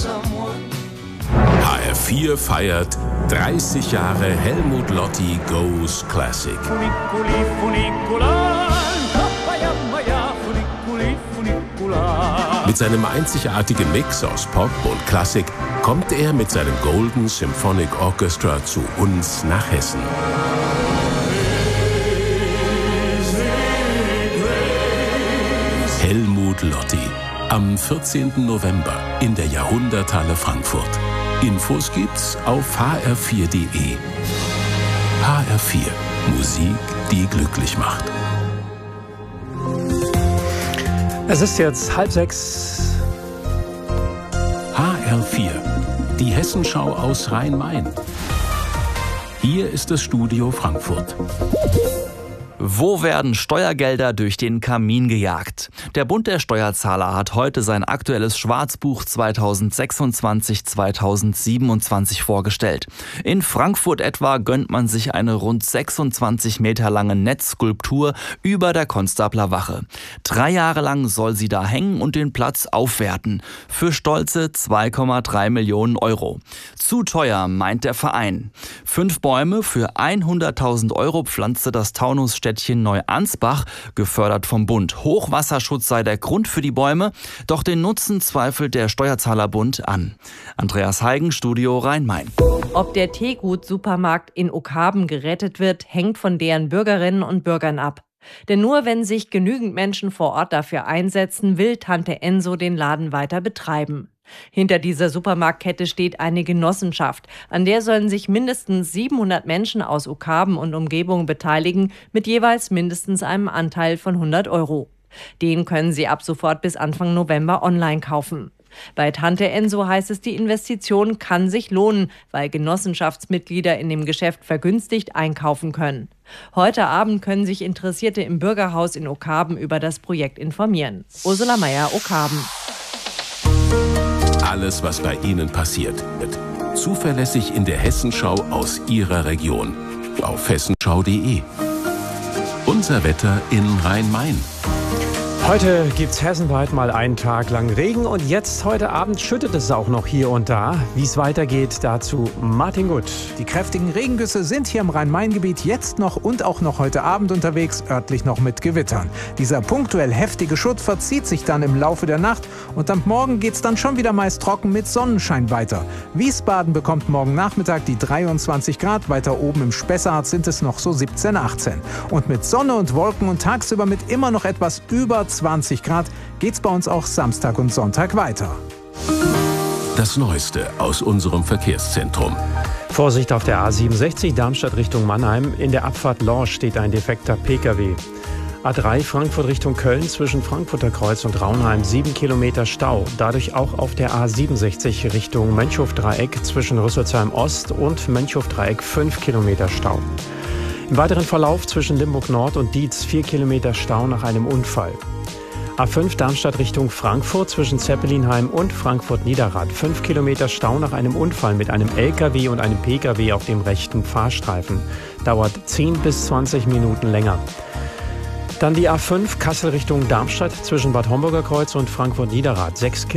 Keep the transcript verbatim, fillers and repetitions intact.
H R vier feiert dreißig Jahre Helmut Lotti Goes Classic. Mit seinem einzigartigen Mix aus Pop und Klassik kommt er mit seinem Golden Symphonic Orchestra zu uns nach Hessen. Helmut Lotti am vierzehnten November in der Jahrhunderthalle Frankfurt. Infos gibt's auf h r vier punkt d e. H R vier. Musik, die glücklich macht. Es ist jetzt halb sechs. H R vier. Die Hessenschau aus Rhein-Main. Hier ist das Studio Frankfurt. Wo werden Steuergelder durch den Kamin gejagt? Der Bund der Steuerzahler hat heute sein aktuelles Schwarzbuch zweitausendsechsundzwanzig zweitausendsiebenundzwanzig vorgestellt. In Frankfurt etwa gönnt man sich eine rund sechsundzwanzig Meter lange Netzskulptur über der Konstabler Wache. Drei Jahre lang soll sie da hängen und den Platz aufwerten. Für stolze zwei Komma drei Millionen Euro. Zu teuer, meint der Verein. Fünf Bäume für hunderttausend Euro pflanzte das Taunusstädtchen Neuansbach, gefördert vom Bund. Hochwasserschutz sei der Grund für die Bäume, doch den Nutzen zweifelt der Steuerzahlerbund an. Andreas Heigen, Studio Rhein-Main. Ob der Teegut-Supermarkt in Ookhaben gerettet wird, hängt von deren Bürgerinnen und Bürgern ab. Denn nur wenn sich genügend Menschen vor Ort dafür einsetzen, will Tante Enso den Laden weiter betreiben. Hinter dieser Supermarktkette steht eine Genossenschaft. An der sollen sich mindestens siebenhundert Menschen aus Ookhaben und Umgebung beteiligen, mit jeweils mindestens einem Anteil von hundert Euro. Den können sie ab sofort bis Anfang November online kaufen. Bei Tante Enso heißt es, die Investition kann sich lohnen, weil Genossenschaftsmitglieder in dem Geschäft vergünstigt einkaufen können. Heute Abend können sich Interessierte im Bürgerhaus in Ookhaben über das Projekt informieren. Ursula Meier, Ookhaben. Alles, was bei Ihnen passiert, wird zuverlässig in der Hessenschau aus Ihrer Region. Auf hessenschau punkt d e. Unser Wetter in Rhein-Main. Heute gibt's hessenweit mal einen Tag lang Regen und jetzt heute Abend schüttet es auch noch hier und da. Wie es weitergeht, dazu Martin Gutt. Die kräftigen Regengüsse sind hier im Rhein-Main-Gebiet jetzt noch und auch noch heute Abend unterwegs, örtlich noch mit Gewittern. Dieser punktuell heftige Schutt verzieht sich dann im Laufe der Nacht und am Morgen geht's dann schon wieder meist trocken mit Sonnenschein weiter. Wiesbaden bekommt morgen Nachmittag die dreiundzwanzig Grad, weiter oben im Spessart sind es noch so siebzehn, achtzehn. Und mit Sonne und Wolken und tagsüber mit immer noch etwas über zwanzig Grad geht's bei uns auch Samstag und Sonntag weiter. Das Neueste aus unserem Verkehrszentrum. Vorsicht auf der A siebenundsechzig Darmstadt Richtung Mannheim. In der Abfahrt Lorsch steht ein defekter Pkw. A drei Frankfurt Richtung Köln zwischen Frankfurter Kreuz und Raunheim sieben Kilometer Stau. Dadurch auch auf der A siebenundsechzig Richtung Mönchhof-Dreieck zwischen Rüsselsheim Ost und Mönchhof-Dreieck fünf Kilometer Stau. Im weiteren Verlauf zwischen Limburg Nord und Dietz vier Kilometer Stau nach einem Unfall. A fünf Darmstadt Richtung Frankfurt zwischen Zeppelinheim und Frankfurt-Niederrad. fünf Kilometer Stau nach einem Unfall mit einem L K W und einem Pkw auf dem rechten Fahrstreifen. Dauert zehn bis zwanzig Minuten länger. Dann die A fünf Kassel Richtung Darmstadt zwischen Bad Homburger Kreuz und Frankfurt-Niederrad. sechs